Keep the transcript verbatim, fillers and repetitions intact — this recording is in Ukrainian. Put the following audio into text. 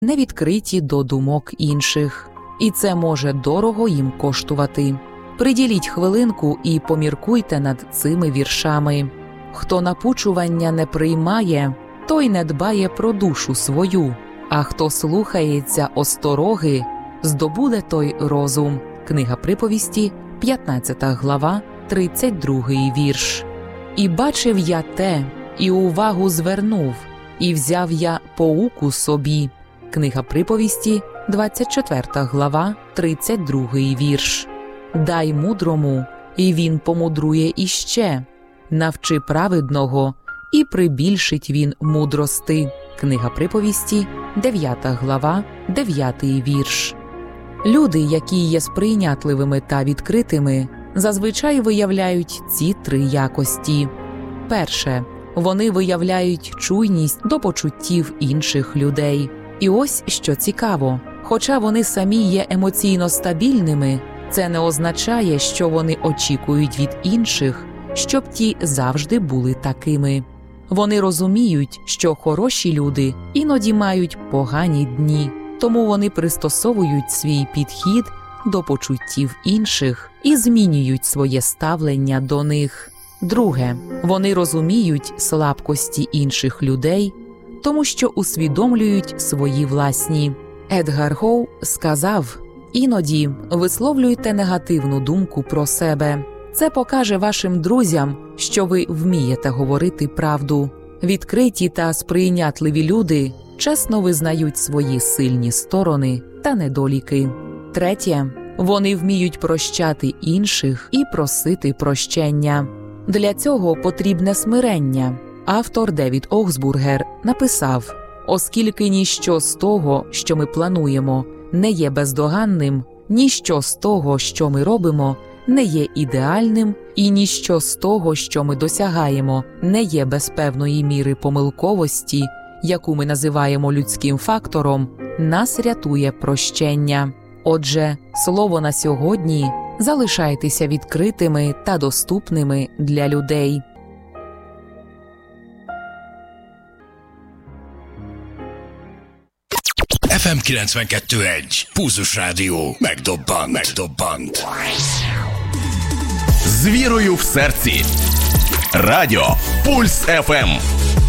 не відкриті до думок інших. І це може дорого їм коштувати. Приділіть хвилинку і поміркуйте над цими віршами. Хто напучування не приймає, той не дбає про душу свою, а хто слухається остороги, здобуде той розум. Книга Приповісті, п'ятнадцята глава, тридцять другий вірш. І бачив я те, і увагу звернув, і взяв я поуку собі. Книга Приповісті, двадцять четверта глава, тридцять другий вірш. Дай мудрому, і він помудрує іще. Навчи праведного, і прибільшить він мудрости. Книга Приповісті, дев'ята глава, дев'ятий вірш. Люди, які є сприйнятливими та відкритими, зазвичай виявляють ці три якості. Перше. Вони виявляють чуйність до почуттів інших людей. І ось що цікаво. Хоча вони самі є емоційно стабільними, це не означає, що вони очікують від інших, щоб ті завжди були такими. Вони розуміють, що хороші люди іноді мають погані дні, тому вони пристосовують свій підхід до почуттів інших і змінюють своє ставлення до них. Друге, вони розуміють слабкості інших людей, тому що усвідомлюють свої власні. Едгар Гоу сказав: «Іноді висловлюйте негативну думку про себе. Це покаже вашим друзям, що ви вмієте говорити правду». Відкриті та сприйнятливі люди чесно визнають свої сильні сторони та недоліки. Третє. Вони вміють прощати інших і просити прощення. Для цього потрібне смирення. Автор Девід Охсбургер написав: «Оскільки ніщо з того, що ми плануємо, не є бездоганним, ніщо з того, що ми робимо, не є ідеальним, і ніщо з того, що ми досягаємо, не є без певної міри помилковості, яку ми називаємо людським фактором, нас рятує прощення». Отже, слово на сьогодні – залишайтеся відкритими та доступними для людей. еф ем kilencvenkettő egy. Pulzus Rádió. Megdobbant. Megdobbant. З вірою в серці. Радіо Пульс еф ем.